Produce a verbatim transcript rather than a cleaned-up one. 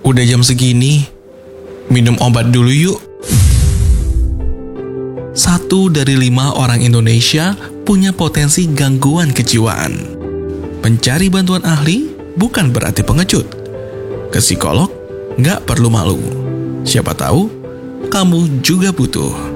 Udah jam segini, minum obat dulu yuk. Satu dari lima orang Indonesia punya potensi gangguan kejiwaan. Mencari bantuan ahli bukan berarti pengecut. Ke psikolog nggak perlu malu. Siapa tahu kamu juga butuh.